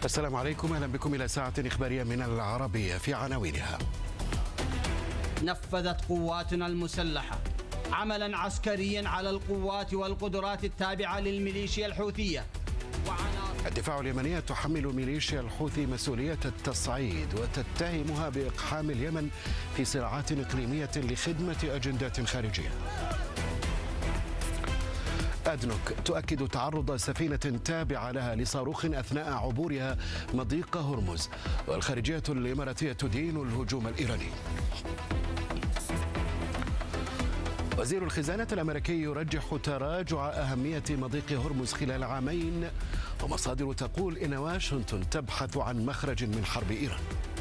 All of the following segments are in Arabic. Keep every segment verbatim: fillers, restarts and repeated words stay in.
السلام عليكم، أهلا بكم إلى ساعة إخبارية من العربية. في عناوينها: نفذت قواتنا المسلحة عملا عسكريا على القوات والقدرات التابعة للميليشيا الحوثية. الدفاع اليمنية تحمل ميليشيا الحوثي مسؤولية التصعيد وتتهمها بإقحام اليمن في صراعات إقليمية لخدمة أجندات خارجية. أدنوك تؤكد تعرض سفينة تابعة لها لصاروخ أثناء عبورها مضيق هرمز، والخارجية الإماراتية تدين الهجوم الإيراني. وزير الخزانة الأمريكي يرجح تراجع أهمية مضيق هرمز خلال عامين، ومصادر تقول إن واشنطن تبحث عن مخرج من حرب إيران.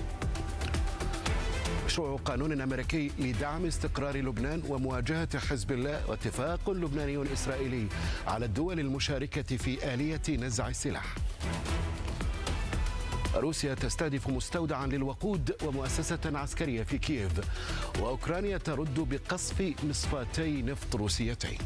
مشروع قانون أمريكي لدعم استقرار لبنان ومواجهة حزب الله، واتفاق لبناني إسرائيلي على الدول المشاركة في آلية نزع السلاح. روسيا تستهدف مستودعا للوقود ومؤسسة عسكرية في كييف، وأوكرانيا ترد بقصف مصفاتي نفط روسيتين.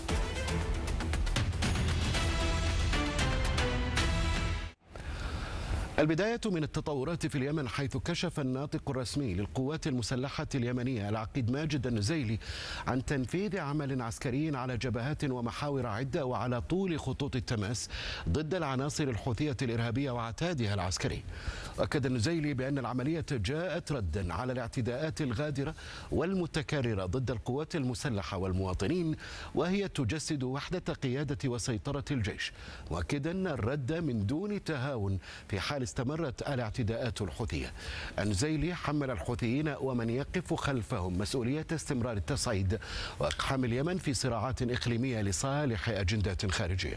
البداية من التطورات في اليمن، حيث كشف الناطق الرسمي للقوات المسلحة اليمنية العقيد ماجد النزيلي عن تنفيذ عمل عسكري على جبهات ومحاور عدة وعلى طول خطوط التماس ضد العناصر الحوثية الإرهابية وعتادها العسكري. أكد النزيلي بأن العملية جاءت ردا على الاعتداءات الغادرة والمتكررة ضد القوات المسلحة والمواطنين، وهي تجسد وحدة قيادة وسيطرة الجيش، مؤكدا الرد من دون تهاون في حال استمرت الاعتداءات الحوثية. النزيلي حمل الحوثيين ومن يقف خلفهم مسؤولية استمرار التصعيد وإقحام اليمن في صراعات إقليمية لصالح أجندات خارجية.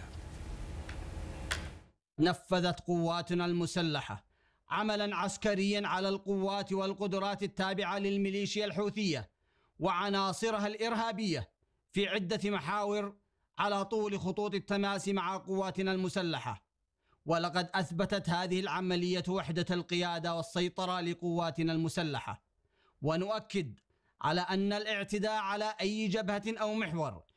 نفذت قواتنا المسلحة عملا عسكريا على القوات والقدرات التابعة للميليشيا الحوثية وعناصرها الإرهابية في عدة محاور على طول خطوط التماس مع قواتنا المسلحة. ولقد أثبتت هذه العملية وحدة القيادة والسيطرة لقواتنا المسلحة، ونؤكد على أن الاعتداء على أي جبهة أو محور